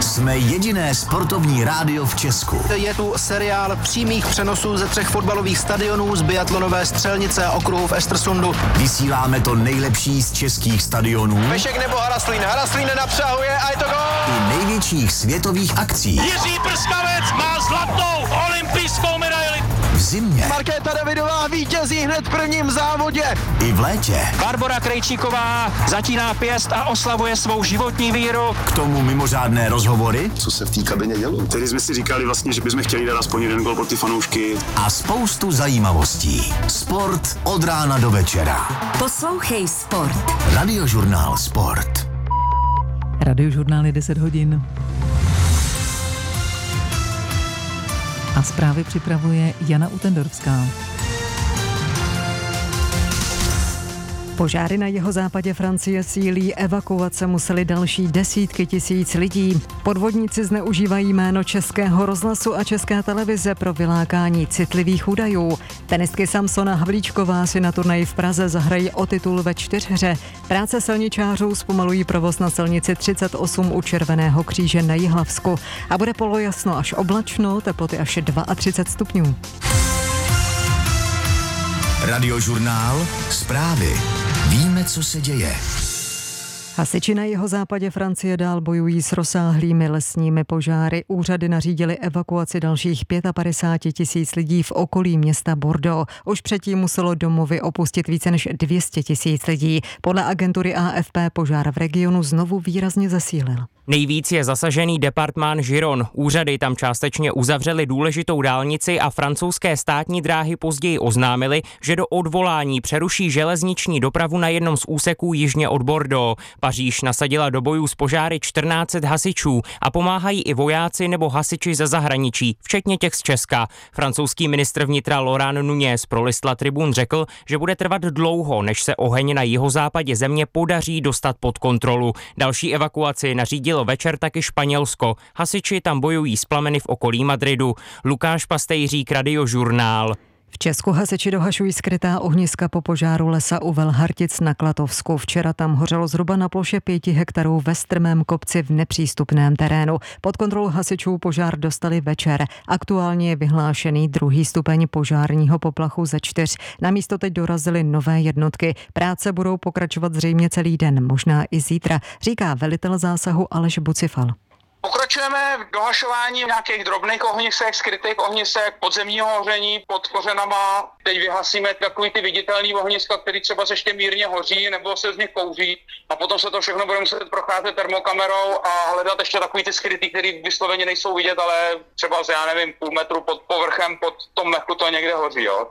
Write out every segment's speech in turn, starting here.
Jsme jediné sportovní rádio v Česku. Je tu seriál přímých přenosů ze 3 fotbalových stadionů, z biatlonové střelnice a okruhu v Estersundu. Vysíláme to nejlepší z českých stadionů. Pešek nebo Haraslín. Haraslín nenapřahuje a je to gól! I největších světových akcí. Jiří Prskavec má zlatou olympijskou medaili. V zimě. Markéta Davidová vítězí hned v prvním závodě. I v létě. Barbora Krejčíková zatíná pěst a oslavuje svou životní víru. K tomu mimořádné rozhovory. Co se v té kabině dělo? Tedy jsme si říkali vlastně, že bychom chtěli dát aspoň jeden gol pro ty fanoušky. A spoustu zajímavostí. Sport od rána do večera. Poslouchej Sport. Radiožurnál Sport. Radiožurnál je 10 hodin. A zprávy připravuje Jana Utendorská. Požáry na jihozápadě Francie sílí, evakuace museli další desítky tisíc lidí. Podvodníci zneužívají jméno Českého rozhlasu a České televize pro vylákání citlivých údajů. Tenistky Samsona Havlíčková si na turnaji v Praze zahrají o titul ve 4hře. Práce silničářů zpomalují provoz na silnici 38 u Červeného kříže na Jihlavsku. A bude polojasno až oblačno, teploty až 32 stupňů. Radiožurnál Zprávy. Víme, co se děje. Hasiči na jihozápadě Francie dál bojují s rozsáhlými lesními požáry. Úřady nařídily evakuaci dalších 55 tisíc lidí v okolí města Bordeaux. Už předtím muselo domovy opustit více než 200 tisíc lidí. Podle agentury AFP požár v regionu znovu výrazně zesílil. Nejvíc je zasažený departmán Giron. Úřady tam částečně uzavřely důležitou dálnici a francouzské státní dráhy později oznámily, že do odvolání přeruší železniční dopravu na jednom z úseků jižně od Bordeaux. Paříž nasadila do bojů s požáry 1400 hasičů a pomáhají i vojáci nebo hasiči ze zahraničí, včetně těch z Česka. Francouzský ministr vnitra Laurent Nunez pro list La Tribune řekl, že bude trvat dlouho, než se oheň na jihozápadě země podaří dostat pod kontrolu. Další evakuaci nařídilo večer taky Španělsko. Hasiči tam bojují s plameny v okolí Madridu. Lukáš Pastejřík, Radiožurnál. V Česku hasiči dohašují skrytá ohniska po požáru lesa u Velhartic na Klatovsku. Včera tam hořelo zhruba na ploše 5 hektarů ve strmém kopci v nepřístupném terénu. Pod kontrolu hasičů požár dostali večer. Aktuálně je vyhlášený 2. stupeň požárního poplachu ze 4. Na místo teď dorazily nové jednotky. Práce budou pokračovat zřejmě celý den, možná i zítra, říká velitel zásahu Aleš Bucifal. Pokračujeme v dohašování nějakých drobných ohnisek, skrytých ohnisek, podzemního hoření pod kořenama. Teď vyhasíme takový ty viditelný ohniska, který třeba se ještě mírně hoří nebo se z nich kouří. A potom se to všechno bude muset procházet termokamerou a hledat ještě takový ty skrytý, který vysloveně nejsou vidět, ale třeba já nevím, půl metru pod povrchem, pod tom mechu to někde hoří, jo.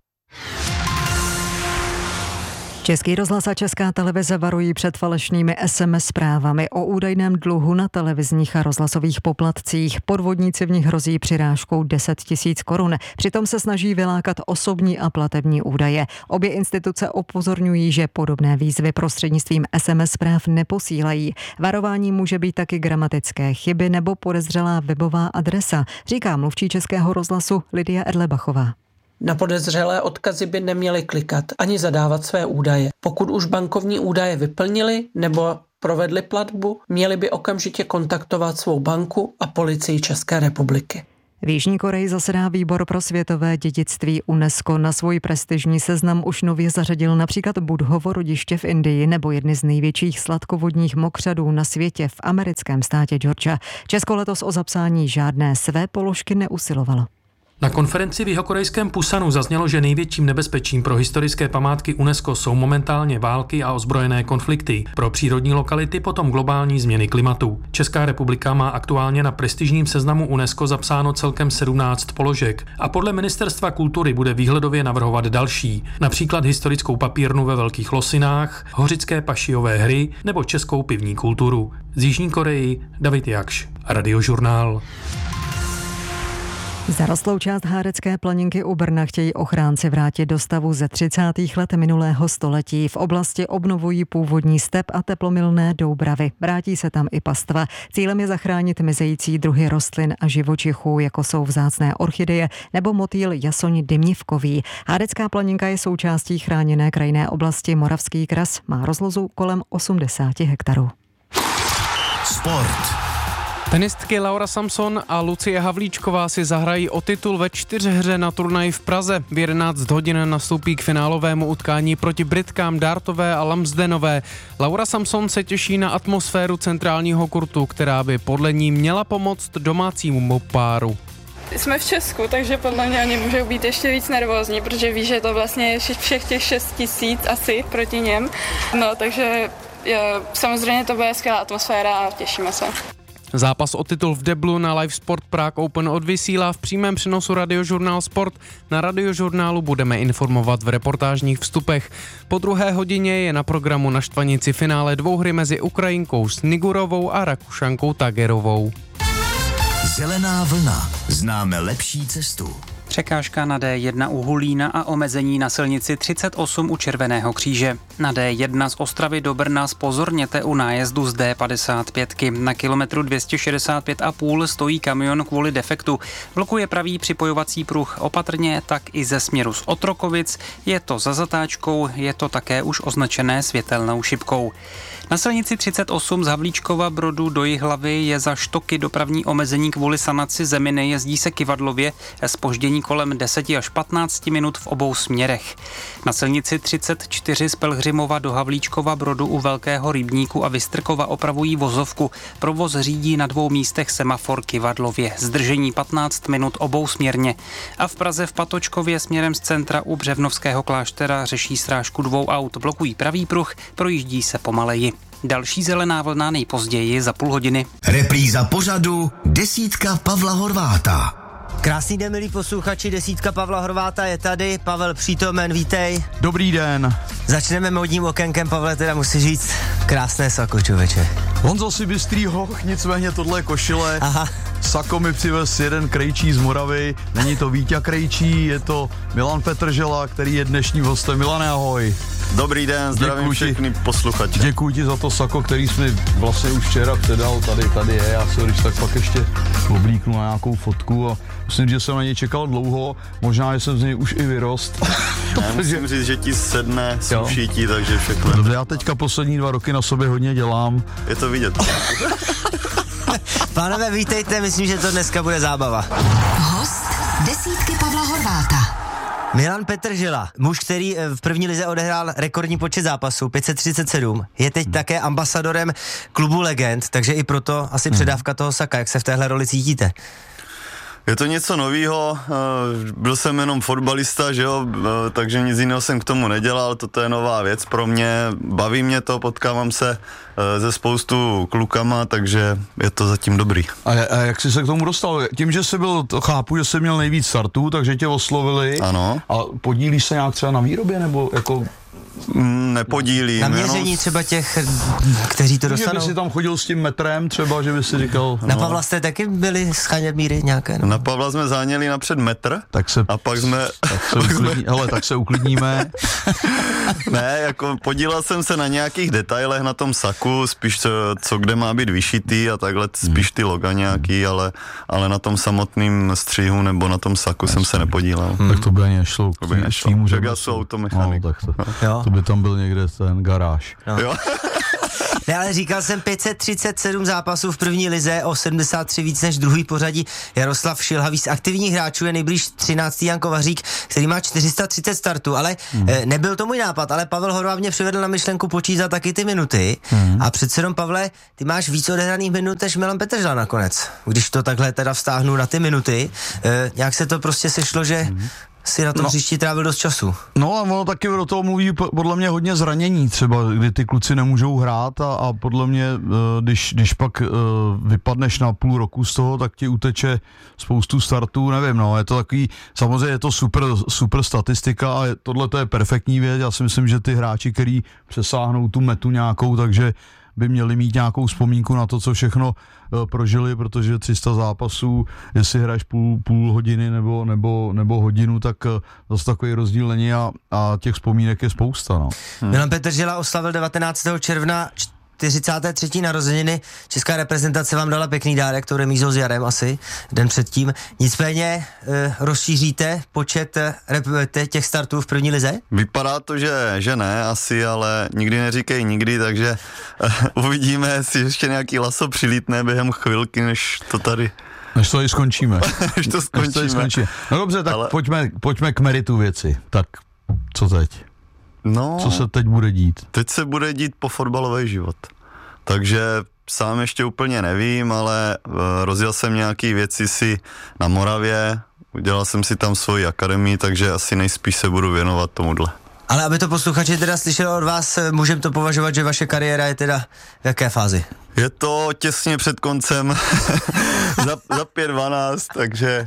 Český rozhlas a Česká televize varují před falešnými SMS zprávami o údajném dluhu na televizních a rozhlasových poplatcích. Podvodníci v nich hrozí přirážkou 10 000 korun. Přitom se snaží vylákat osobní a platební údaje. Obě instituce upozorňují, že podobné výzvy prostřednictvím SMS zpráv neposílají. Varování může být taky gramatické chyby nebo podezřelá webová adresa, říká mluvčí Českého rozhlasu Lidia Erlebachová. Na podezřelé odkazy by neměli klikat ani zadávat své údaje. Pokud už bankovní údaje vyplnili nebo provedli platbu, měli by okamžitě kontaktovat svou banku a policii České republiky. V Jižní Koreji zasedá výbor pro světové dědictví UNESCO. Na svůj prestižní seznam už nově zařadil například Budhovo rodiště v Indii nebo jedny z největších sladkovodních mokřadů na světě v americkém státě Georgia. Česko letos o zapsání žádné své položky neusilovalo. Na konferenci v jihokorejském Pusanu zaznělo, že největším nebezpečím pro historické památky UNESCO jsou momentálně války a ozbrojené konflikty. Pro přírodní lokality potom globální změny klimatu. Česká republika má aktuálně na prestižním seznamu UNESCO zapsáno celkem 17 položek a podle Ministerstva kultury bude výhledově navrhovat další, například historickou papírnu ve Velkých Losinách, hořické pašijové hry nebo českou pivní kulturu. Z Jižní Koreji David Jakš, Radiožurnál. Zarostlou část Hárecké planinky u Brna chtějí ochránci vrátit do stavu ze 30. let minulého století. V oblasti obnovují původní step a teplomilné doubravy. Vrátí se tam i pastva. Cílem je zachránit mizející druhy rostlin a živočichů, jako jsou vzácné orchideje nebo motýl jasoň dymnivkový. Hárecká planinka je součástí chráněné krajinné oblasti Moravský kras. Má rozlohu kolem 80 hektarů. Sport. Tenistky Laura Samson a Lucie Havlíčková si zahrají o titul ve 4hře na turnaji v Praze. V 11 hodin nastoupí k finálovému utkání proti Britkám Dartové a Lamsdenové. Laura Samson se těší na atmosféru centrálního kurtu, která by podle ní měla pomoct domácímu páru. Jsme v Česku, takže podle mě oni můžou být ještě víc nervózní, protože ví, že to vlastně je všech těch 6 000 asi proti něm. No, takže samozřejmě to bude skvělá atmosféra a těšíme se. Zápas o titul v deblu na Live Sport Prague Open odvysílá v přímém přenosu Radiožurnál Sport. Na Radiožurnálu budeme informovat v reportážních vstupech. Po 2. hodině je na programu na Štvanici finále dvouhry mezi Ukrajinkou Snigurovou a Rakušankou Tagerovou. Zelená vlna. Známe lepší cestu. Překážka na D1 u Hulína a omezení na silnici 38 u Červeného kříže. Na D1 z Ostravy do Brna zpozorněte u nájezdu z D55. Na kilometru 265,5 stojí kamion kvůli defektu. Blokuje pravý připojovací pruh opatrně, tak i ze směru z Otrokovic. Je to za zatáčkou, je to také už označené světelnou šipkou. Na silnici 38 z Havlíčkova Brodu do Jihlavy je za Štoky dopravní omezení kvůli sanaci zeminy, jezdí se kyvadlově, zpoždění kolem 10 až 15 minut v obou směrech. Na silnici 34 z Pelhřimova do Havlíčkova Brodu u Velkého Rybníku a Vystrkova opravují vozovku. Provoz řídí na 2 místech semafor kyvadlově. Zdržení 15 minut obou směrně. A v Praze v Patočkově směrem z centra u Břevnovského kláštera řeší srážku 2 aut. Blokují pravý pruh, projíždí se pomaleji. Další zelená vlna nejpozději za půl hodiny. Repríza pořadu Desítka Pavla Horváta. Krásný den, milí posluchači, Desítka Pavla Horváta je tady. Pavel přítomen, vítej. Dobrý den. Začneme módním okénkem, Pavle, teda musí říct krásné sako, člověče. Honzo si bystrý hoch, nicméně tohle je košile. Aha. Sako mi přivez jeden krejčí z Moravy, není to Víťa Krejčí, je to Milan Petržela, který je dnešním hostem. Milane, ahoj. Dobrý den, zdravím všechny posluchače. Děkuji ti za to sako, který jsi mi vlastně už včera předal, tady je, já se když tak pak ještě oblíknu na nějakou fotku a myslím, že jsem na něj čekal dlouho, možná, že jsem z něj už i vyrost. Já musím říct, že ti sedne, sluší ti, takže všechno. Dobře, já teďka poslední 2 roky na sobě hodně dělám. Je to vidět. Pánové, vítejte, myslím, že to dneska bude zábava. Host Desítky Pavla Horváta. Milan Petržela, muž, který v první lize odehrál rekordní počet zápasů, 537, je teď také ambasadorem klubu legend, takže i proto asi předávka toho saka. Jak se v téhle roli cítíte? Je to něco novýho, byl jsem jenom fotbalista, že jo, takže nic jiného jsem k tomu nedělal, toto je nová věc pro mě, baví mě to, potkávám se ze spoustu klukama, takže je to zatím dobrý. A jak jsi se k tomu dostal? Tím, že jsi byl, chápu, že jsi měl nejvíc startů, takže tě oslovili. Ano. A podílíš se nějak třeba na výrobě, nebo jako... Nepodílím. Na měření třeba těch, kteří to dostanou? Že by si tam chodil s tím metrem třeba, že by si říkal... Na Pavla jste taky byli schánět míry nějaké? No? Na Pavla jsme záněli napřed metr a pak jsme... tak se uklidníme. Ne, jako podílel jsem se na nějakých detailech na tom saku, spíš co kde má být vyšitý a takhle, spíš ty loga nějaký, ale na tom samotným střihu nebo na tom saku jsem se nepodílel. Tak to by ani nešlo. Tak já jsem automechanik. To by tam byl někde ten garáž. No. Jo. Ne, ale říkal jsem 537 zápasů v první lize, o 73 víc než druhý pořadí. Jaroslav Šilhavý z aktivních hráčů je nejblíž 13. Jan Kovařík, který má 430 startů, ale nebyl to můj nápad, ale Pavel Horváth mě přivedl na myšlenku počítat taky ty minuty. A přece jenom, Pavle, ty máš víc odehraných minut než Milan Petržela nakonec. Když to takhle teda vztáhnu na ty minuty, nějak se to prostě sešlo, že si na tom hřišti trávil dost času. No a ono taky do toho mluví podle mě hodně zranění třeba, kdy ty kluci nemůžou hrát a podle mě, když pak vypadneš na půl roku z toho, tak ti uteče spoustu startů, nevím, no, je to takový, samozřejmě je to super statistika a tohle to je perfektní věc, já si myslím, že ty hráči, který přesáhnou tu metu nějakou, takže by měli mít nějakou vzpomínku na to, co všechno prožili, protože 300 zápasů, jestli hraješ půl hodiny nebo hodinu, tak zase takový rozdíl není a těch vzpomínek je spousta. No. Milan Petržela oslavil 19. června 43. narozeniny. Česká reprezentace vám dala pěkný dárek, to remízou s Jarem asi, den předtím. Nicméně rozšíříte počet těch startů v první lize? Vypadá to, že ne asi, ale nikdy neříkej nikdy, takže uvidíme, jestli ještě nějaký laso přilítne během chvilky, než to tady... Než to i skončíme. Než to skončíme. No dobře, tak ale... pojďme k meritu věci. Tak co teď? No, co se teď bude dít? Teď se bude dít po fotbalový život. Takže sám ještě úplně nevím, ale rozjel jsem nějaký věci si na Moravě, udělal jsem si tam svoji akademii, takže asi nejspíš se budu věnovat tomuhle. Ale aby to posluchači teda slyšeli od vás, můžeme to považovat, že vaše kariéra je teda v jaké fázi? Je to těsně před koncem, za 5:12, takže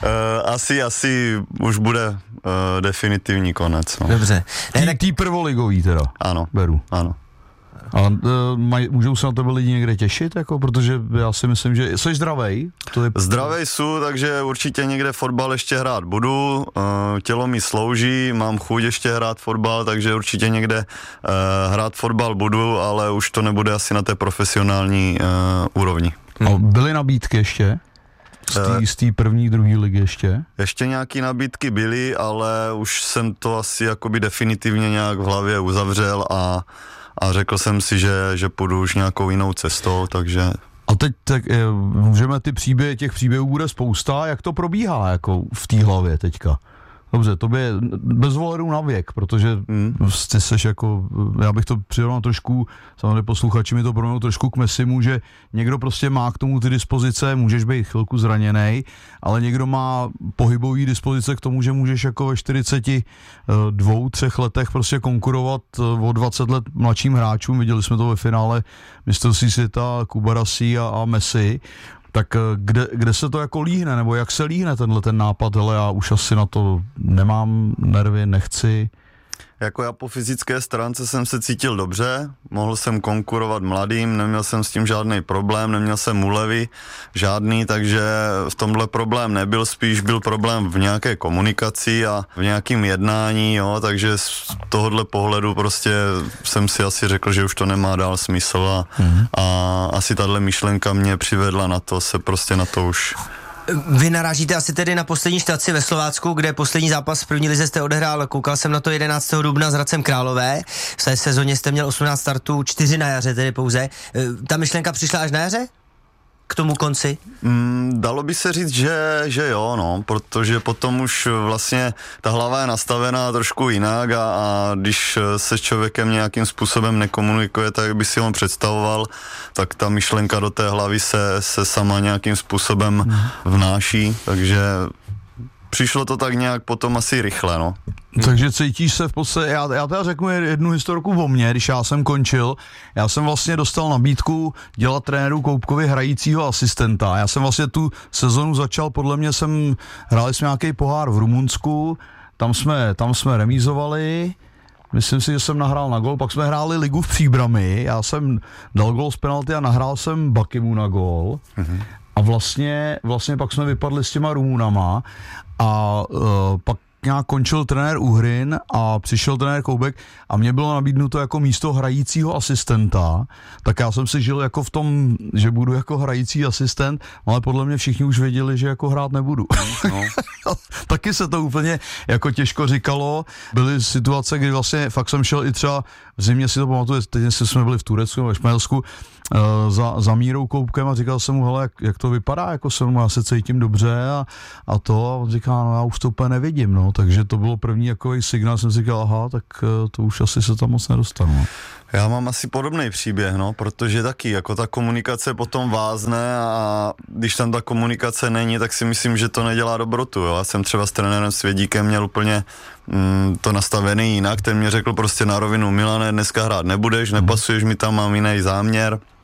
asi už bude definitivní konec. No. Dobře. Tý prvoligový teda? Ano. Beru. Ano. A můžou se na tebe lidi někde těšit, jako, protože já si myslím, že jsi zdravej. Zdravej jsou, takže určitě někde fotbal ještě hrát budu, tělo mi slouží, mám chuť ještě hrát fotbal, takže určitě někde hrát fotbal budu, ale už to nebude asi na té profesionální úrovni. A byly nabídky ještě? Z té první, druhé ligy ještě? Ještě nějaký nabídky byly, ale už jsem to asi jakoby definitivně nějak v hlavě uzavřel a řekl jsem si, že půjdu už nějakou jinou cestou, takže... A teď tak můžeme těch příběhů bude spousta, jak to probíhá jako v té hlavě teďka? Dobře, to je bez ohledu na věk, protože ty seš jako, já bych to přidal trošku, samozřejmě posluchači mi to pro mě trošku k Messimu, že někdo prostě má k tomu ty dispozice, můžeš být chvilku zraněnej, ale někdo má pohybový dispozice k tomu, že můžeš jako ve 42-3 letech prostě konkurovat o 20 let mladším hráčům, viděli jsme to ve finále mistrovství světa Kubarasi a Messi. Tak kde se to jako líhne, nebo jak se líhne ten nápad, hele, já už asi na to nemám nervy, nechci. Jako já po fyzické stránce jsem se cítil dobře, mohl jsem konkurovat mladým, neměl jsem s tím žádný problém, neměl jsem úlevy žádný, takže v tomhle problém nebyl, spíš byl problém v nějaké komunikaci a v nějakém jednání, jo, takže z tohohle pohledu prostě jsem si asi řekl, že už to nemá dál smysl a asi tahle myšlenka mě přivedla na to, se prostě na to už... Vy narážíte asi tedy na poslední štaci ve Slovácku, kde poslední zápas v první lize jste odehrál, koukal jsem na to 11. dubna s Hradcem Králové. V té sezóně jste měl 18 startů, 4 na jaře tedy pouze. Ta myšlenka přišla až na jaře? K tomu konci? Dalo by se říct, že jo, no, protože potom už vlastně ta hlava je nastavená trošku jinak a když se s člověkem nějakým způsobem nekomunikuje, tak by si on představoval, tak ta myšlenka do té hlavy se sama nějakým způsobem vnáší, takže přišlo to tak nějak potom asi rychle, no. Takže cítíš se v podstatě, já teda řeknu jednu historku o mně, když já jsem končil, já jsem vlastně dostal nabídku dělat trenéru Koubkovi hrajícího asistenta. Já jsem vlastně tu sezonu začal, podle mě hráli jsme nějaký pohár v Rumunsku, tam jsme remízovali, myslím si, že jsem nahrál na gol, pak jsme hráli ligu v Příbrami, já jsem dal gol z penalty a nahrál jsem Bakimu na gol. A vlastně pak jsme vypadli s těma Rumunama a pak nějak končil trenér Uhrin a přišel trenér Koubek a mě bylo nabídnuto jako místo hrajícího asistenta, tak já jsem si žil jako v tom, že budu jako hrající asistent, ale podle mě všichni už věděli, že jako hrát nebudu. No. Taky se to úplně jako těžko říkalo. Byly situace, kdy vlastně fakt jsem šel i třeba v zimě, si to pamatuju, teď jsme byli v Turecku ve Španělsku, za Mírou Koubkem a říkal jsem mu, hele, jak to vypadá, jako se mnou, já se cítím dobře a on říká, no já už to úplně nevidím, no, takže to bylo první takový signál, jsem si říkal, aha, tak to už asi se tam moc nedostanu. Já mám asi podobný příběh, no, protože taky, jako ta komunikace potom vázne a když tam ta komunikace není, tak si myslím, že to nedělá dobrotu, jo. Já jsem třeba s trenérem Svědíkem měl úplně to nastavený jinak, ten mě řekl prostě na rovinu, Milane, dneska hrát nebudeš, nepasuješ mi tam, mám jiný záměr.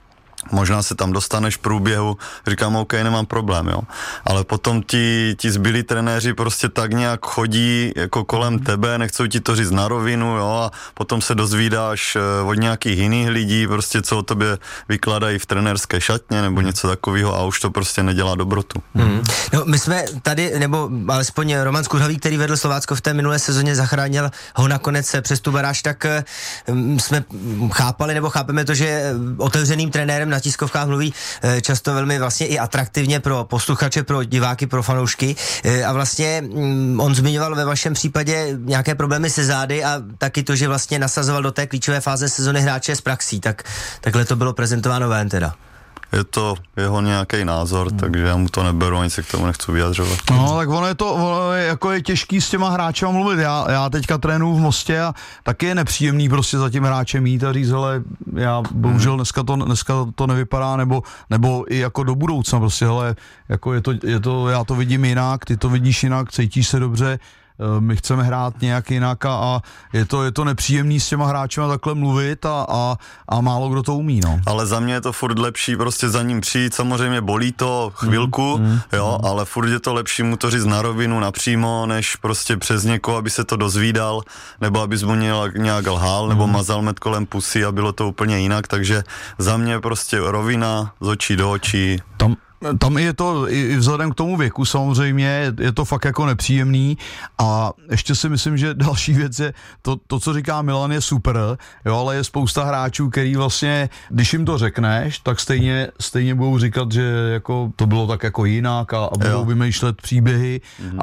možná se tam dostaneš v průběhu, říkám, OK, nemám problém, jo. Ale potom ti zbylí trenéři prostě tak nějak chodí jako kolem tebe, nechcou ti to říct na rovinu, jo, a potom se dozvídáš od nějakých jiných lidí, prostě co o tobě vykladají v trenérské šatně nebo něco takového a už to prostě nedělá dobrotu. No, my jsme tady, nebo alespoň Roman Skuřhavý, který vedl Slovácko v té minulé sezóně, zachránil ho nakonec přes tu baráž, tak jsme chápali, nebo chápeme to, že otevřeným trenérem na tiskovkách mluví často velmi vlastně i atraktivně pro posluchače, pro diváky, pro fanoušky a vlastně on zmiňoval ve vašem případě nějaké problémy se zády a taky to, že vlastně nasazoval do té klíčové fáze sezony hráče z praxí, takhle to bylo prezentováno ven teda. Je to jeho nějaký názor, takže já mu to neberu, ani se k tomu nechci vyjadřovat. No, tak ono je těžký s těma hráčema mluvit. Já teďka trénuju v Mostě a taky je nepříjemný prostě za tím hráčem jít a říct, hele, já bohužel dneska to nevypadá, nebo i jako do budoucna prostě, hele, jako je to, já to vidím jinak, ty to vidíš jinak, cítíš se dobře, my chceme hrát nějak jinak a je to nepříjemný s těma hráčema takhle mluvit a málo kdo to umí, no. Ale za mě je to furt lepší prostě za ním přijít, samozřejmě bolí to chvilku, jo, ale furt je to lepší mu to říct na rovinu, napřímo, než prostě přes někoho, aby se to dozvídal, nebo abys mu nějak lhal, nebo mazal med kolem pusy a bylo to úplně jinak, takže za mě prostě rovina z očí do očí. Tam je to i vzhledem k tomu věku samozřejmě, je to fakt jako nepříjemný a ještě si myslím, že další věc je, to co říká Milan je super, jo, ale je spousta hráčů, který vlastně, když jim to řekneš, tak stejně budou říkat, že jako to bylo tak jako jinak a budou vymýšlet příběhy,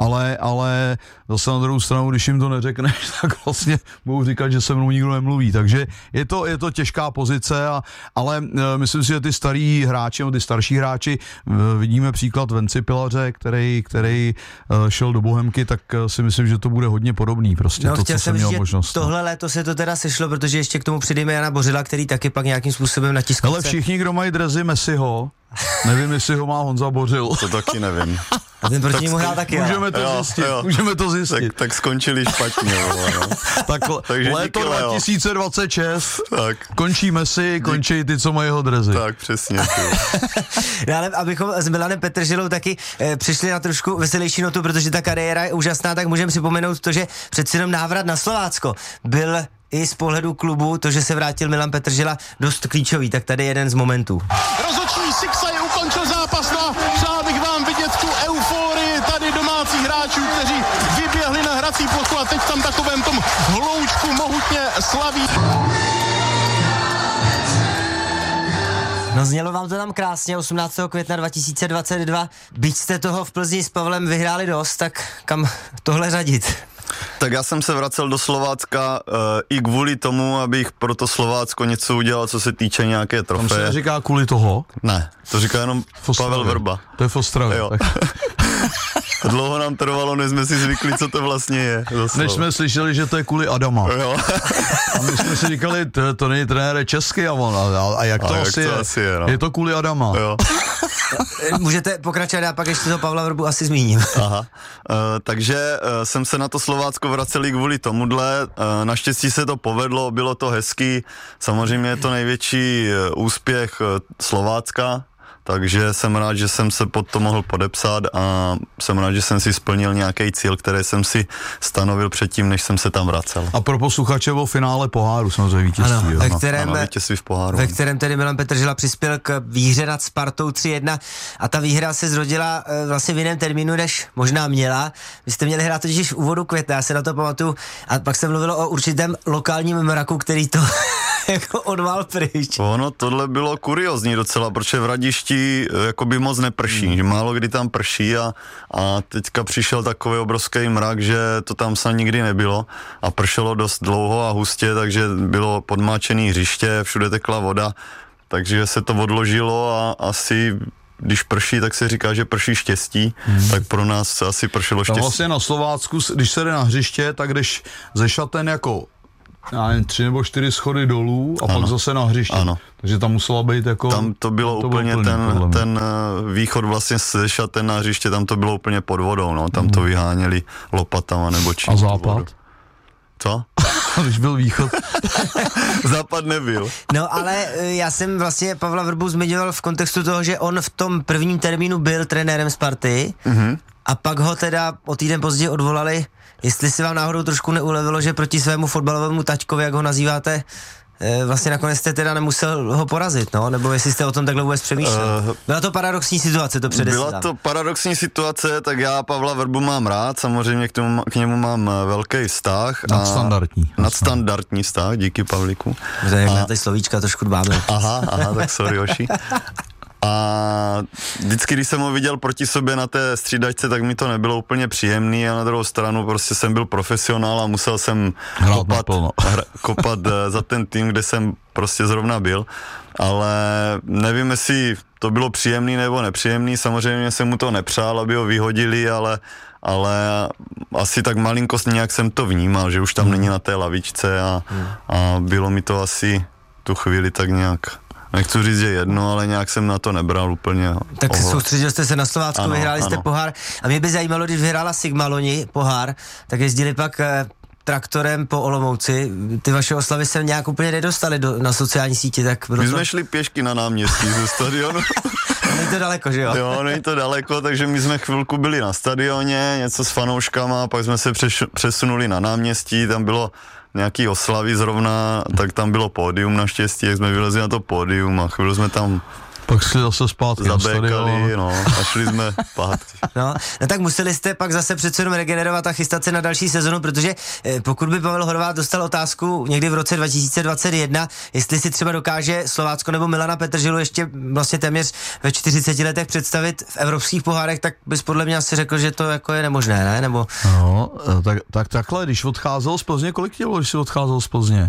ale zase na druhou stranu, když jim to neřekneš, tak vlastně budou říkat, že se mnou nikdo nemluví, takže je to těžká pozice, ale myslím si, že ty starý hráči, ty starší hráči, vidíme příklad Venci Pilaře, který šel do Bohemky, tak si myslím, že to bude hodně podobný prostě, no, to, co jsem měl možnost. Tohle léto se to teda sešlo, protože ještě k tomu přidejme Jana Bořila, který taky pak nějakým způsobem na tiskovce. Ale všichni, kdo mají dresy Messiho, nevím, jestli ho má Honza Bořil. To taky nevím. A ten proti němu hrál taky. Můžeme to zjistit. Tak skončili špatně. Takže léto 2026, končí Messi, končí ty, co mají jeho dresy. Tak, přesně. No, ale abychom s Milanem Petržilou taky přišli na trošku veselější notu, protože ta kariéra je úžasná, tak můžeme připomenout to, že přeci jenom návrat na Slovácko byl i z pohledu klubu, to, že se vrátil Milan Petržila, dost klíčový, tak tady jeden z momentů. Rozhodčí Siksaj ukončil zápas, no přál bych vám vidět tu euforii tady domácích hráčů, kteří vyběhli na hrací plochu a teď tam takovém tom hloučku mohutně slaví. No, znělo vám to tam krásně, 18. května 2022, byť jste toho v Plzni s Pavlem vyhráli dost, tak kam tohle řadit? Tak já jsem se vracel do Slovácka i kvůli tomu, abych pro to Slovácko něco udělal, co se týče nějaké trofeje. Tam se říká kvůli toho? Ne, to říká jenom Pavel Vrba. To je v Ostravě. Dlouho nám trvalo, než jsme si zvykli, co to vlastně je. Než jsme slyšeli, že to je kvůli Adama. Jo. A my jsme si říkali, to není trenér český a jak to asi je? No? Je to kvůli Adama. Jo. Můžete pokračovat, já pak ještě toho Pavla Vrbu asi zmíním. Aha. Takže jsem se na to Slovácko vracel kvůli tomuhle. Naštěstí se to povedlo, bylo to hezký. Samozřejmě je to největší úspěch Slovácka. Takže jsem rád, že jsem se pod to mohl podepsat a jsem rád, že jsem si splnil nějaký cíl, který jsem si stanovil předtím, než jsem se tam vracel. A pro posluchače o finále poháru samozřejmě vítězství. Ano, vítězství v poháru. Ve kterém tedy Milan Petržila přispěl k výhře nad Spartou 3-1 a ta výhra se zrodila vlastně v jiném termínu, než možná měla. Vy jste měli hrát totiž v úvodu května, já se na to pamatuju, a pak se mluvilo o určitém lokálním mraku, který to jako odval pryč. Ono, tohle bylo kuriozní docela, protože v Radišti jakoby moc neprší, že málo kdy tam prší a teďka přišel takový obrovský mrak, že to tam snad nikdy nebylo a pršelo dost dlouho a hustě, takže bylo podmáčený hřiště, všude tekla voda, takže se to odložilo a asi když prší, tak se říká, že prší štěstí, tak pro nás se asi pršelo štěstí. Tam vlastně na Slovácku, když se jde na hřiště, tak jdeš ze šaten jako 3 nebo 4 schody dolů a pak zase na hřiště. Ano. Takže tam musela být jako... Tam to bylo úplně ten východ vlastně ze šaten na hřiště, tam to bylo úplně pod vodou, no. Tam to vyháněli lopatama nebo čím. A západ? Co? Když byl východ. Západ nebyl. No ale já jsem vlastně Pavla Vrbu zmiňoval v kontextu toho, že on v tom prvním termínu byl trenérem Sparty a pak ho teda o týden později odvolali. Jestli si vám náhodou trošku neulevilo, že proti svému fotbalovému taťkovi, jak ho nazýváte, vlastně nakonec jste teda nemusel ho porazit, no? Nebo jestli jste o tom takhle vůbec přemýšlel? Byla to paradoxní situace, to předesílám. Byla to paradoxní situace, tak já Pavla Vrbu mám rád, samozřejmě k němu mám velký vztah. Nadstandardní vztah, díky Pavlíku. Na ty slovíčka trošku dbáme. Aha, tak sorry, Joši. A vždycky, když jsem ho viděl proti sobě na té střídačce, tak mi to nebylo úplně příjemný a na druhou stranu prostě jsem byl profesionál a musel jsem kopat za ten tým, kde jsem prostě zrovna byl, ale nevím, jestli to bylo příjemný nebo nepříjemný, samozřejmě jsem mu to nepřál, aby ho vyhodili, ale asi tak malinkost nějak jsem to vnímal, že už tam není na té lavičce a bylo mi to asi tu chvíli tak nějak... Nechci říct, že jedno, ale nějak jsem na to nebral úplně. Tak soustředil jste se na Slovácko, vyhráli jste pohár. A mě by zajímalo, když vyhrála Sigma loni pohár, tak jezdili pak traktorem po Olomouci. Ty vaše oslavy se nějak úplně nedostali na sociální sítě, tak... My jsme šli pěšky na náměstí ze stadionu. Není to daleko, že jo? Jo, není to daleko, takže my jsme chvilku byli na stadioně, něco s fanouškama, pak jsme se přesunuli na náměstí, tam bylo nějaký oslavy zrovna, tak tam bylo pódium naštěstí, jak jsme vylezli na to pódium a chvíli jsme tam pak šli zase zpátky zabékali, a šli jsme zpátky. No tak museli jste pak zase přece jenom regenerovat a chystat se na další sezonu, protože pokud by Pavel Horváth dostal otázku někdy v roce 2021, jestli si třeba dokáže Slovácko nebo Milana Petrželu ještě vlastně téměř ve 40 letech představit v evropských pohárech, tak bys podle mě asi řekl, že to jako je nemožné, ne? Nebo... No, tak takhle, když odcházel z Plzně, kolik tě bylo, když jsi odcházel z Plzně?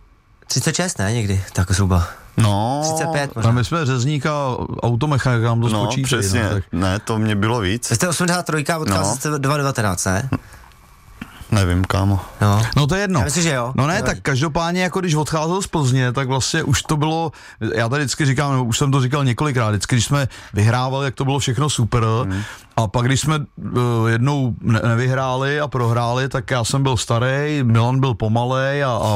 36, ne, někdy, tak zhruba. No, 35 možná. A my jsme řezníka automechanika, nám to spočítej. Přesně, tak... ne, to mě bylo víc. Vy jste 83, odcházel jste 2019, ne? Nevím, kámo. No to je jedno. Já myslím, že jo. No ne, tak každopádně, jako když odcházel z Plzně, tak vlastně už to bylo, já tady vždycky říkám, nebo už jsem to říkal několikrát, vždycky, když jsme vyhrávali, jak to bylo všechno super, a pak když jsme jednou nevyhráli a prohráli, tak já jsem byl starý, Milan byl pomalej a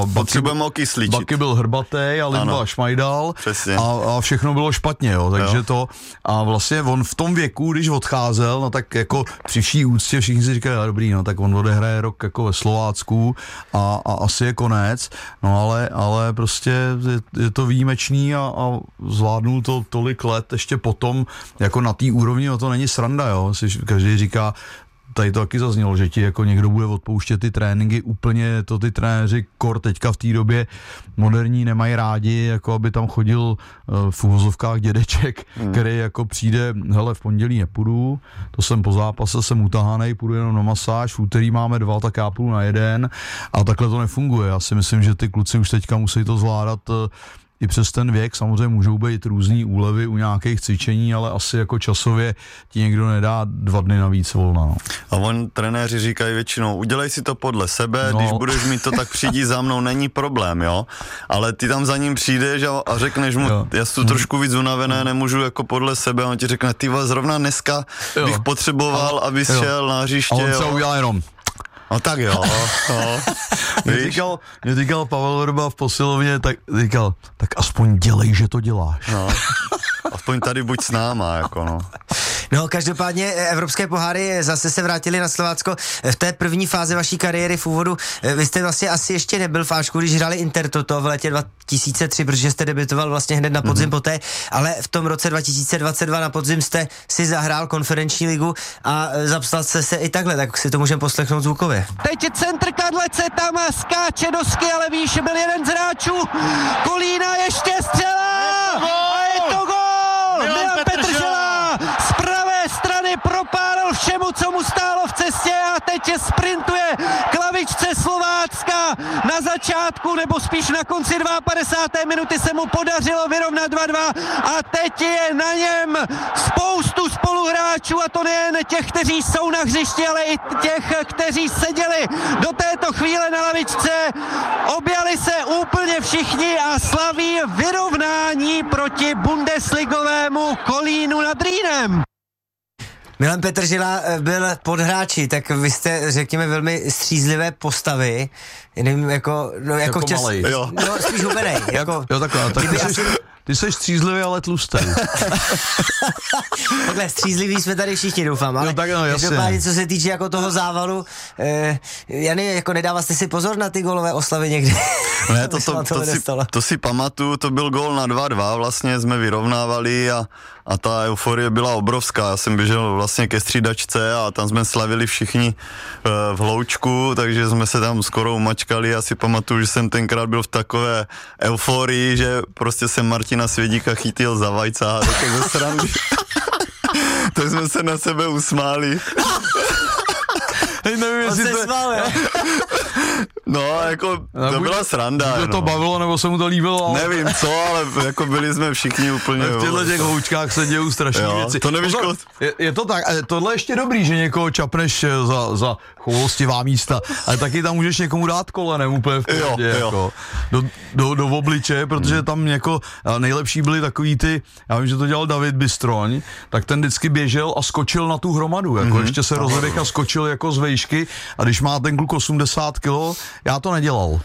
Baky byl hrbatej a Lindba šmajdal a všechno bylo špatně, jo, takže to a vlastně on v tom věku, když odcházel, no tak jako při vší úctě všichni si říkají, dobrý, no tak on odehraje rok jako ve Slovácku a asi je konec, no ale prostě je to výjimečný a zvládnul to tolik let ještě potom, jako na té úrovni, no to není sranda, jo. Každý říká, tady to taky zaznělo, že ti jako někdo bude odpouštět ty tréninky, úplně to ty trenéři kor teďka v té době moderní nemají rádi, jako aby tam chodil v uvozovkách dědeček, který jako přijde, hele, v pondělí nepůjdu, to jsem po zápase, jsem utahanej, půjdu jenom na masáž, v úterý máme 2, tak já půjdu na 1 a takhle to nefunguje. Já si myslím, že ty kluci už teďka musí to zvládat i přes ten věk, samozřejmě můžou být různý úlevy u nějakých cvičení, ale asi jako časově ti někdo nedá 2 dny navíc volna. No. A trenéři říkají většinou, udělej si to podle sebe, když budeš mít to, tak přijdi za mnou, není problém, jo. Ale ty tam za ním přijdeš a řekneš mu, já jsem tu trošku víc unavené, nemůžu jako podle sebe, a on ti řekne, ty zrovna dneska bych potřeboval, abys šel na hřiště. A on se udělal jenom. No tak jo. Mě říkal Pavel Vrba v posilovně, tak říkal, tak aspoň dělej, že to děláš. No, aspoň tady buď s náma, jako no. No, každopádně evropské poháry zase se vrátily na Slovácko. V té první fázi vaší kariéry v úvodu, vy jste vlastně asi ještě nebyl v Ačku, když hráli Intertoto v letě 2003, protože jste debitoval vlastně hned na podzim poté, ale v tom roce 2022 na podzim jste si zahrál konferenční ligu a zapsal jste se i takhle, tak si to můžeme poslechnout zvukově. Teď centr Kadlece tam skáče do sky, ale výš byl jeden z hráčů. Kolína ještě střela! A je to gól! Milan Petržela z pravé strany propálil všemu, co mu stálo v cestě a teď sprintuje k lavičce Slovácka. Na začátku, nebo spíš na konci 52. minuty se mu podařilo vyrovnat 2-2 a teď je na něm spoustu spoluhráčů, a to nejen těch, kteří jsou na hřišti, ale i těch, kteří seděli do této chvíle na lavičce. Objali se úplně všichni a slaví vyrovnání proti bundesligovému Kolínu nad Rýnem. Milan Petržela byl pod hráči, tak vy jste, řekněme, velmi střízlivé postavy. Nevím, jako malej. No, spíš hubenej. Jako, jo, takhle. Tak ty jsi střízlivý, ale tlustý. Takhle, střízliví jsme tady všichni, doufám. Ale každopádně, co se týče jako toho závalu, Jany, jako nedával jste si pozor na ty gólové oslavy někdy? Ne, to si pamatuju, to byl gól na 2-2, vlastně jsme vyrovnávali a ta euforie byla obrovská. Já jsem běžel vlastně ke střídačce a tam jsme slavili všichni v hloučku, takže jsme se tam skoro umačkali. Já si pamatuju, že jsem tenkrát byl v takové euforii, že prostě jsem Martina Svědíka chytil za vajca a takové ze srandy. Tak jsme se na sebe usmáli. Nevím, jestli No, jako, to byla sranda. Buď to bavilo, nebo se mu to líbilo, ale... Nevím co, ale jako byli jsme všichni úplně... V těchto těch houčkách se dějou strašné věci. To nevíš, je to tak, tohle je ještě dobrý, že někoho čapneš za choulostivá místa, ale taky tam můžeš někomu dát kolenem úplně v pohodě, jako, do obliče, protože tam jako nejlepší byli takový ty, já vím, že to dělal David Bystroň, tak ten vždycky běžel a skočil na tu hromadu, jako ještě se rozeběh a skočil jako z vejšky a když má ten kluk 80 kilo, já to nedělal.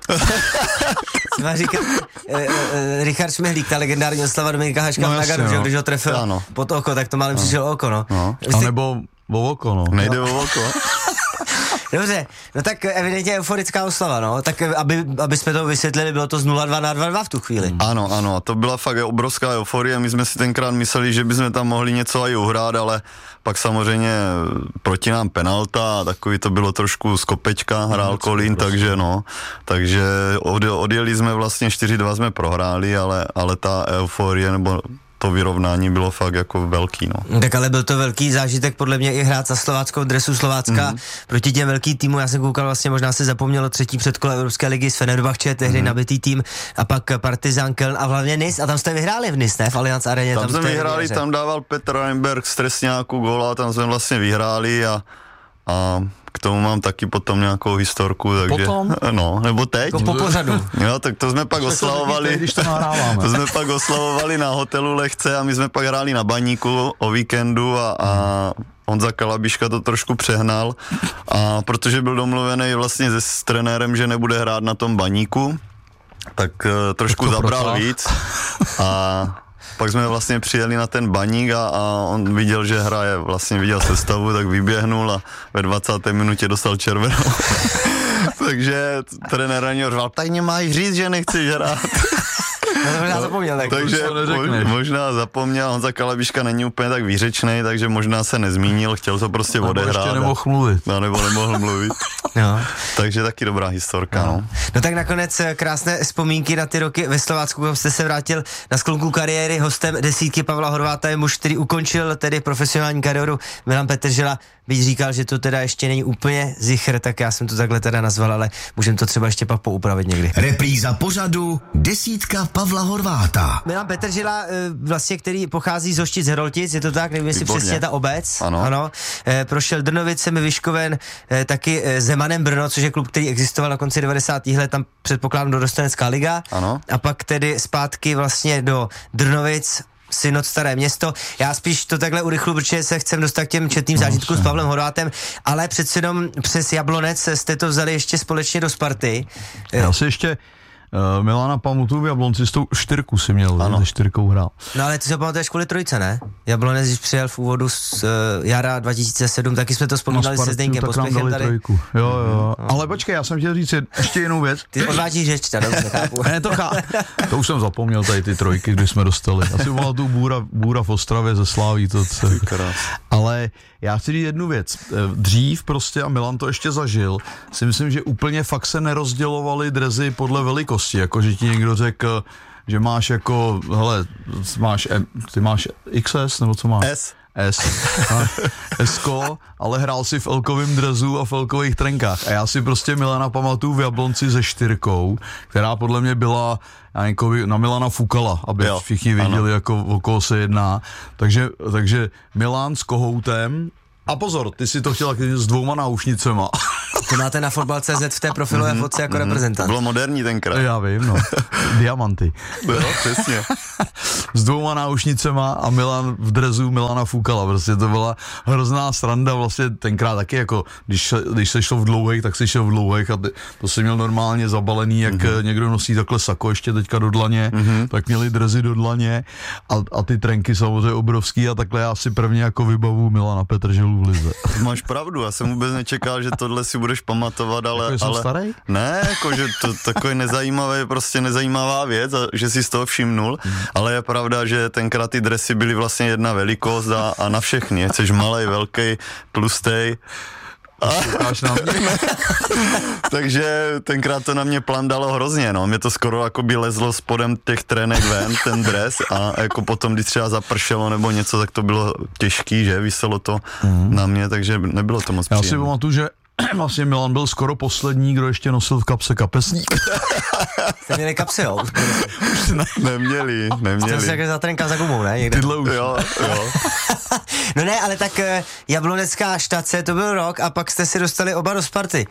Richard Šmehlík, ta legendární oslava Dominika Haška v Naganu, že když ho trefil pod oko, tak to málem přišel oko, no. A nebo o oko, no. Nejde o oko. Dobře, no tak evidentně euforická oslava, no, tak aby jsme to vysvětlili, bylo to z 0-2 na 2-2 v tu chvíli. Ano, to byla fakt obrovská euforie, my jsme si tenkrát mysleli, že bychom tam mohli něco i uhrát, ale pak samozřejmě proti nám penalta a takový to bylo trošku z kopečka, hrál Kolín, takže odjeli jsme vlastně 4-2 jsme prohráli, ale ta euforie nebo to vyrovnání bylo fakt jako velký, no. Tak ale byl to velký zážitek podle mě i hrát za slováckou dresu Slovácka proti těm velkým týmům. Já jsem koukal, vlastně možná se zapomnělo třetí předkole Evropské ligy s Fenerbahče, tehdy nabitý tým, a pak Partizan Köln a hlavně Nis, a tam jste vyhráli v Nis, ne? V Allianz Areně. Tam jsme vyhráli, tam dával Petr Reinberg z trestňáku góla, tam jsme vlastně vyhráli a k tomu mám taky potom nějakou historku, takže... Potom? No, nebo teď. Jako po pořadu. Jo, tak to jsme pak oslavovali. Když to nahráváme. To jsme pak oslavovali na hotelu Lehce a my jsme pak hráli na Baníku o víkendu a Honza Kalabiška to trošku přehnal, a protože byl domluvený vlastně s trenérem, že nebude hrát na tom Baníku, tak trošku zabral víc a pak jsme vlastně přijeli na ten Baník a on viděl, že hraje, vlastně viděl sestavu, tak vyběhnul a ve 20. minutě dostal červenou. Takže trenér ani řval, tak nemáš říct, že nechceš hrát. Možná zapomněl. Takže možná zapomněl, Honza Kalabiška není úplně tak výřečnej, takže možná se nezmínil, chtěl to prostě odehrát. Ještě nemohl mluvit. Nebo nemohl mluvit. No. Takže taky dobrá historka, no. No tak nakonec krásné vzpomínky na ty roky ve Slovácku, kam jste se vrátil na sklonku kariéry, hostem desítky Pavla Horváta je muž, který ukončil tedy profesionální kariéru, Milan Petržela. Byť říkal, že to teda ještě není úplně zichr, tak já jsem to takhle teda nazval, ale můžeme to třeba ještě pak poupravit někdy. Repríza pořadu desítka Pavla Horváta. Milan Petržela, vlastně, který pochází z Hoštic Heroltic, je to tak, nevím, jestli přesně ta obec. Ano. Prošel Drnovicemi, Vyškoven, taky Zemanem Brno, což je klub, který existoval na konci 90. let, tam předpokládám do Dostanecká liga. Ano. A pak tedy zpátky vlastně do Drnovic, Synod Staré Město. Já spíš to takhle urychlu, protože se chcem dostat k těm četným zážitkům s Pavlem Horvátem, ale přece jenom přes Jablonec jste to vzali ještě společně do Sparty. Já si ještě Milana pamatuju v Jablonci, s tou 4 si měl, se 4 hrál. No ale ty se pamatuješ kvůli trojce, ne? Jablonec, když přijel v úvodu z jara 2007, taky jsme to vzpomínali se Zdeňkem Pospěchem tady. Trojku. Jo. Ale počkej, já jsem chtěl říct ještě jinou věc. Ty odvážíš řeč, dobře, chápu. Ne, to už jsem zapomněl tady ty trojky, když jsme dostali. Asi byla tu Bůra v Ostravě ze Sláví, to ale já chci říct jednu věc. Dřív prostě, a Milan to ještě zažil, si myslím, že úplně fakt se nerozdělovaly dresy podle velikosti, jako že ti někdo řekl, že máš jako, hele, ty máš XS, nebo co máš? S-ko, ale hrál si v elkovém dresu a v elkových trenkách. A já si prostě Milana pamatuju v Jablonci se 4, která podle mě byla na Milana Fukala, aby všichni věděli, jako o koho se jedná. Takže Milan s kohoutem. A pozor, ty si to chtěl s 2 náušnicema. To máte na Fotbal.cz v té profilové fotce jako reprezentant. To bylo moderní tenkrát. Já vím, no. Diamanty. Jo, přesně. s 2 náušnicema a Milan v drezu Milana Fukala. Prostě to byla hrozná sranda, vlastně tenkrát taky jako, když se šlo v dlouhých, tak se šel v dlouhých a to se měl normálně zabalený, jak někdo nosí takhle sako ještě teďka do dlaně, tak měli drezy do dlaně a ty trenky samozřejmě obrovský a takhle já si prvně jako vybavu Milana Petrželu v lize. Máš pravdu, já jsem vůbec nečekal, že tohle si budeš pamatovat, ale... Jsem starý? Ne, jako, že to takový nezajímavá věc a že si z toho všimnul, ale je pravda, že tenkrát ty dresy byly vlastně jedna velikost a na všechny, chceš malej, velký, tlustej. Takže tenkrát to na mě plandalo hrozně, no. Mě to skoro jako by lezlo spodem těch trenek ven, ten dres a jako potom, když třeba zapršelo nebo něco, tak to bylo těžký, že viselo to na mě, takže nebylo to moc příjemné. Já si pamatuju, že vlastně Milan byl skoro poslední, kdo ještě nosil v kapse kapesník. Jste měli kapsy, jo? Neměli. Jste se takhle zatrenkal za gumou, ne? Někde. Tyhle už. Jo. No ne, ale tak Jablonecká štace, to byl rok a pak jste si dostali oba do Sparty.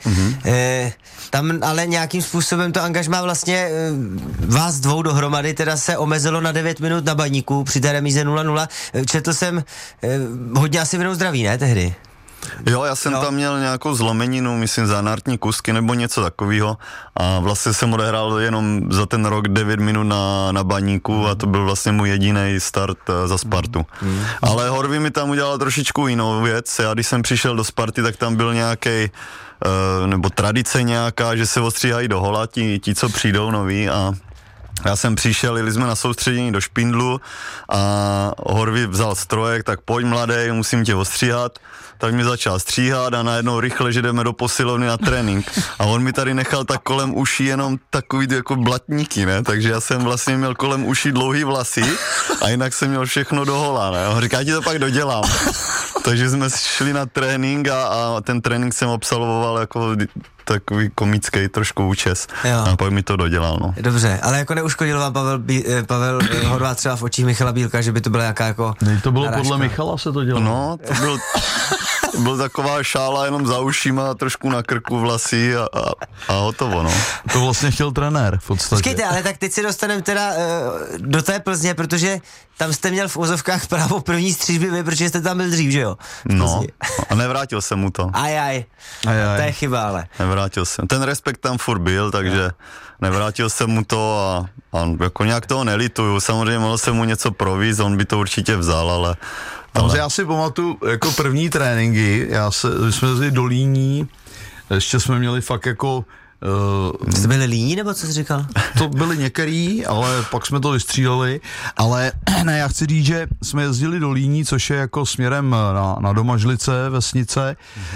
Tam ale nějakým způsobem to angažmá vlastně vás dvou dohromady, teda se omezilo na 9 minut na Baníku při té remíze 0-0. Četl jsem hodně asi vinou zdraví, ne, tehdy? Jo, já jsem tam měl nějakou zlomeninu, myslím zanártní kusky nebo něco takového a vlastně jsem odehrál jenom za ten rok 9 minut na Baníku a to byl vlastně můj jediný start za Spartu. Ale Horvý mi tam udělal trošičku jinou věc. Já když jsem přišel do Sparty, tak tam byl nějaký nebo tradice nějaká, že se ostříhají do hola ti, co přijdou noví a já jsem přišel, jeli jsme na soustředění do Špindlu a Horvý vzal strojek, tak pojď mladej, musím tě ostříhat. Tak mi začal stříhat a najednou rychle, že jdeme do posilovny na trénink. A on mi tady nechal tak kolem uší jenom takový jako blatníky, ne? Takže já jsem vlastně měl kolem uší dlouhý vlasy a jinak jsem měl všechno do hola, ne? On říká, já ti to pak dodělám. Takže jsme šli na trénink a ten trénink jsem absolvoval jako takový komický trošku účes. A pak mi to dodělal, no. Dobře, ale jako neuškodil vám Pavel Horváth třeba v očích Michala Bílka, že by to byla nějaká jako to bylo narážka. Podle Michala se to dělalo. No, to byl taková šála jenom za ušima, trošku na krku vlasy a hotovo, no. To vlastně chtěl trenér v podstatě. Počkejte, ale tak teď si dostaneme teda do té Plzně, protože tam jste měl v ozovkách právo první střížby, protože jste tam byl dřív, že jo? No, a nevrátil jsem mu to. Ajaj. To je chyba, ale. Nevrátil jsem. Ten respekt tam furt byl, takže nevrátil jsem mu to a jako nějak toho nelituju. Samozřejmě mohl jsem mu něco provízt, on by to určitě vzal, ale já si pamatuju jako první tréninky, když jsme jeli do Líní, ještě jsme měli fakt jako... Jste byli líní, nebo co jsi říkal? To byli některý, ale pak jsme to vystříleli, ale ne, já chci říct, že jsme jezdili do Líní, což je jako směrem na Domažlice, vesnice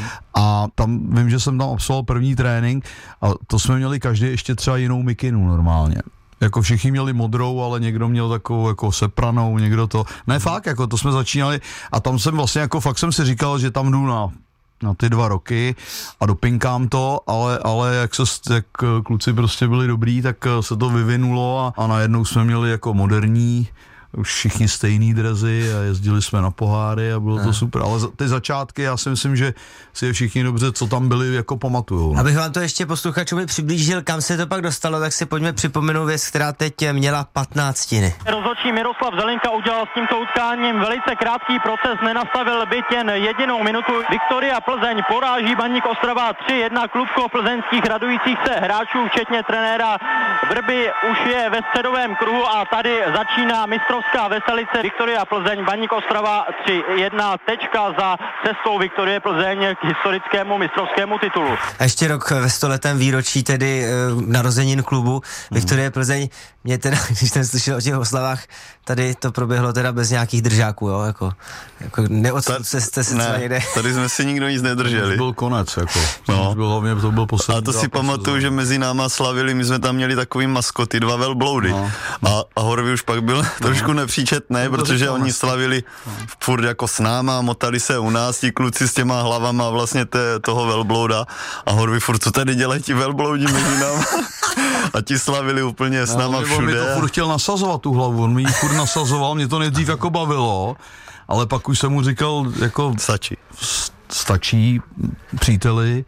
a tam vím, že jsem tam absolvoval první trénink a to jsme měli každý ještě třeba jinou mikinu normálně. Jako všichni měli modrou, ale někdo měl takovou jako sepranou, někdo to... Ne, fakt, jako to jsme začínali a tam jsem vlastně jako fakt jsem si říkal, že tam jdu na ty 2 roky a dopinkám to, ale jak kluci prostě byli dobrý, tak se to vyvinulo a najednou jsme měli jako moderní, už všichni stejný drezy a jezdili jsme na poháry a bylo to super, ale ty začátky, já si myslím, že si je všichni dobře, co tam byli, jako pamatujou. Abych vám to ještě posluchačům přiblížil, kam se to pak dostalo, tak si pojďme připomenout věc, která teď měla 15. Rozhodčí Miroslav Zelinka udělal s tímto utkáním velice krátký proces, nenastavil byt jen jedinou minutu. Viktoria Plzeň poráží Baník Ostrava 3-1, klubko plzeňských radujících se hráčů, včetně trenéra Vrby, už je ve středovém kruhu a tady začíná mistrovská veselice. Viktoria Plzeň, Baník Ostrava 3-1, tečka za cestou Viktorie Plzeň k historickému mistrovskému titulu. A ještě rok ve 100letém výročí tedy narozenin klubu Viktorie Plzeň. Mě teda, když jsem slyšel o těch oslavách, tady to proběhlo teda bez nějakých držáků, jo, jako neodstupce jste se třeba někde. Tady jsme si nikdo nic nedrželi. To byl konec, jako. To byl poslední. A to si pamatuju, že mezi náma slavili, my jsme tam měli takový maskoty, 2 velbloudy. A Horvý už pak byl trošku nepříčetný, protože oni slavili furt jako s náma, motali se u nás, ti kluci s těma hlavama vlastně toho velblouda a Horvý furt, co tady dělají ti velbloudi mezi náma? A ti slavili úplně s náma všude. On mi to furt chtěl nasazovat tu hlavu, on mi ji furt nasazoval, mě to nejdřív jako bavilo, ale pak už jsem mu říkal, jako... stačí příteli.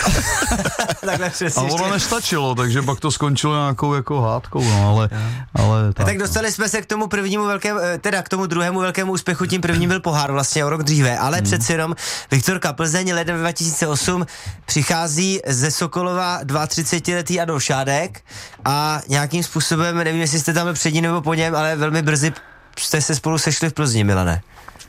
A ono nestačilo, takže pak to skončilo nějakou jako hádkou, no, ale tak dostali jsme se k tomu prvnímu velkému, teda k tomu druhému velkému úspěchu, tím prvním byl pohár vlastně o rok dříve, ale přeci jenom Viktorka Plzeň leden 2008 přichází ze Sokolova 32letý Adolf Šádek a nějakým způsobem, nevím, jestli jste tam byl před ním nebo po něm, ale velmi brzy jste se spolu sešli v Plzni, Milane.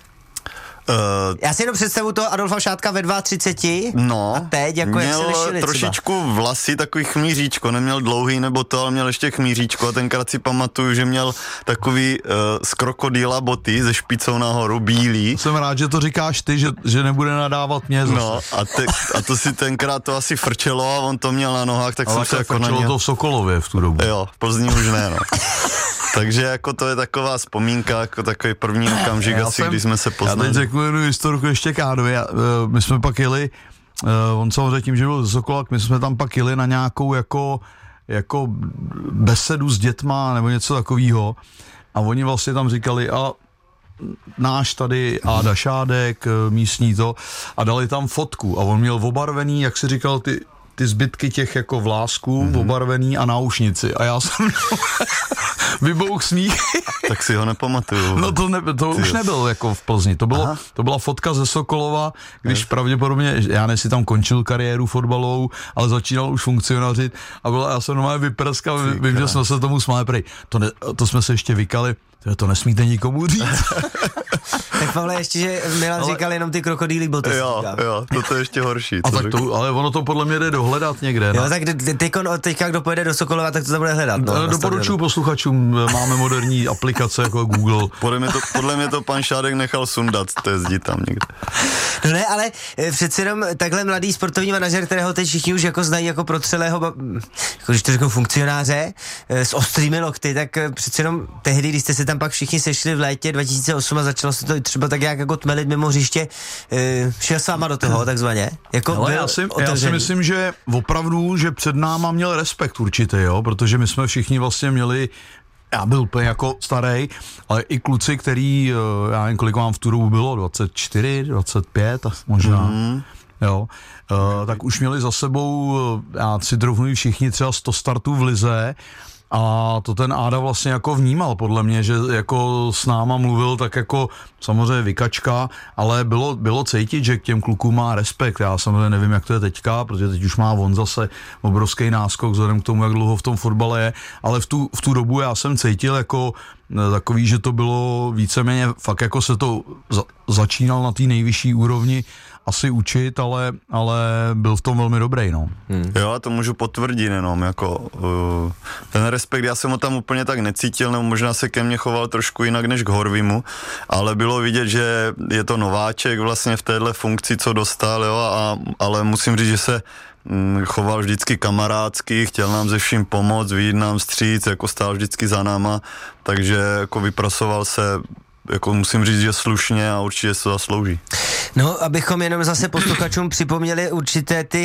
Já si jenom představu toho Adolfa Šádka ve 32 a teď, jako jak se lišili trošičku třeba. vlasy, takový chmíříčko, neměl dlouhý nebo to, ale měl ještě chmíříčko a tenkrát si pamatuju, že měl takový z krokodýla boty ze špicou nahoru, bílý. Jsem rád, že to říkáš ty, že nebude nadávat mě zase. No a to si tenkrát to asi frčelo a on to měl na nohách, tak ale jsem se jako na něj... to v Sokolově v tu dobu. Jo, v Plzni už ne, no. Takže jako to je taková vzpomínka, jako takový první okamžik asi, když jsme se poznali. Já teď řeknu jednu historku ještě Kádovi. My jsme pak jeli, on samozřejmě tím, že byl ze Sokola, my jsme tam pak jeli na nějakou jako besedu s dětma nebo něco takového. A oni vlastně tam říkali, a náš tady Áda Šádek, místní to, a dali tam fotku. A on měl obarvený, jak si říkal, ty zbytky těch jako vlásků, obarvený a náušnici. A já jsem vybouch smích. Tak si ho nepamatuju. No to už nebyl jako v Plzni. To byla fotka ze Sokolova, když pravděpodobně, já nevím, si tam končil kariéru fotbalovou, ale začínal už funkcionařit a já jsem normálně vyprskal, vím, že jsme se tomu smáli, prej. To jsme se ještě vykali, to nesmíte nikomu říct. Tak Pavle, ještě, že Milan říkal jenom ty krokodýlí boty. Jo, to je ještě horší. A tak ale ono to podle mě jde dohledat někde. Jo, tak teďka kdo pojede do Sokolova, tak to tam bude hledat. No, doporučuji posluchačům, máme moderní aplikace jako Google. Podle mě to pan Šádek nechal sundat, to je zdi tam někde. No ne, ale přeci jenom takhle mladý sportovní manažer, kterého teď všichni už jako znají jako protřelého, jako když to řeknu funkcionáře, s ostrými lokty, tak přeci jenom tehdy, když jste se tam pak všichni sešli v létě 2008 a začalo se to třeba tak jak jako tmelit mimo hřiště, šel s váma do toho takzvaně? Jako já si myslím, že opravdu, že před náma měl respekt určitě, jo, protože my jsme všichni vlastně měli, já byl úplně jako starý, ale i kluci, který, já nevím, kolik vám v tu dobu bylo, 24, 25 možná, jo, tak už měli za sebou, já si troufnu všichni třeba 100 startů v lize. A to ten Áda vlastně jako vnímal podle mě, že jako s náma mluvil tak jako samozřejmě vykačka, ale bylo cítit, že k těm klukům má respekt. Já samozřejmě nevím, jak to je teďka, protože teď už má on zase obrovský náskok vzhledem k tomu, jak dlouho v tom fotbale je, ale v tu dobu já jsem cítil jako takový, že to bylo víceméně fakt jako se to začínal na té nejvyšší úrovni asi učit, ale byl v tom velmi dobrý, no. Jo, a to můžu potvrdit jenom, jako ten respekt, já jsem ho tam úplně tak necítil, nebo možná se ke mně choval trošku jinak než k Horvimu, ale bylo vidět, že je to nováček vlastně v téhle funkci, co dostal, jo, ale musím říct, že se choval vždycky kamarádsky, chtěl nám ze vším pomoct, vyjít nám vstříc, jako stál vždycky za náma, takže jako vypracoval se, jako musím říct, že slušně a určitě se zaslouží. No, abychom jenom zase posluchačům připomněli určité ty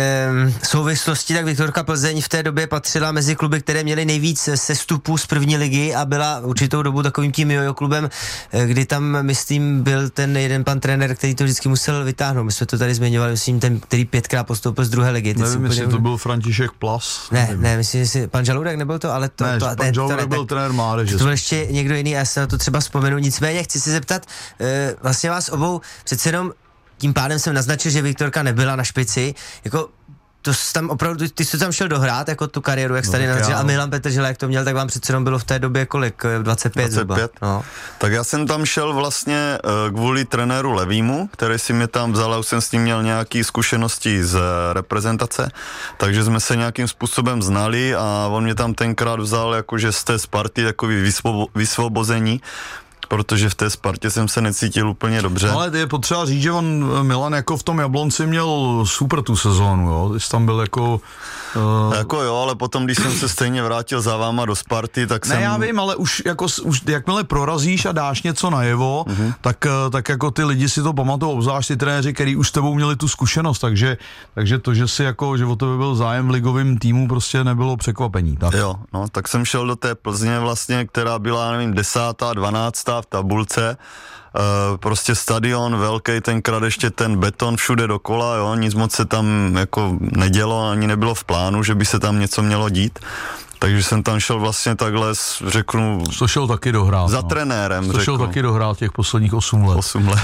souvislosti, tak Viktorka Plzeň v té době patřila mezi kluby, které měly nejvíc sestupů z první ligy a byla určitou dobu takovým tím jojo klubem, kdy tam, myslím, byl ten jeden pan trenér, který to vždycky musel vytáhnout. My jsme to tady zmiňovali, myslím, ten, který 5krát postoupil z druhé ligy. Nevím, jestli to byl František Plas. Ne, myslím, že pan Žaludek nebyl to, ale to... Pan Žaludek byl trenér mládeže. To byl ještě někdo jiný a já se na to třeba vzpomenu. Nicméně chci se zeptat, vlastně vás obou, přece jenom tím pádem jsem naznačil, že Viktorka nebyla na špici, jako to tam opravdu, ty jsi tam šel dohrát, jako tu kariéru, jak jsi tady naznačil, a Milan Petržel, jak to měl, tak vám přece jenom bylo v té době kolik? 25 zhruba. No. Tak já jsem tam šel vlastně kvůli trenéru Levýmu, který si mě tam vzal, a už jsem s ním měl nějaké zkušenosti z reprezentace, takže jsme se nějakým způsobem znali a on mě tam tenkrát vzal jakože z té Sparty takový vysvobození, protože v té Spartě jsem se necítil úplně dobře. Ale je potřeba říct, že Milan jako v tom Jablonci měl super tu sezónu, jo, když tam byl jako... Jako jo, ale potom, když jsem se stejně vrátil za váma do Sparty, tak jsem... Ne, já vím, ale už jakmile prorazíš a dáš něco najevo, tak jako ty lidi si to pamatují, obzvlášť ty trenéři, který už s tebou měli tu zkušenost, takže to, že si jako, že o tebe byl zájem v ligovém týmu, prostě nebylo překvapení. Tak. Jo, no, tak jsem šel do té Plzně vlastně, která byla, nevím, 10., 12. v tabulce prostě stadion velký, tenkrát ještě ten beton všude dokola, jo, nic moc se tam jako nedělo, ani nebylo v plánu, že by se tam něco mělo dít. Takže jsem tam šel vlastně takhle, řeknu... To šel taky dohrát. Za trenérem, To šel taky dohrát těch posledních 8 let. 8 let.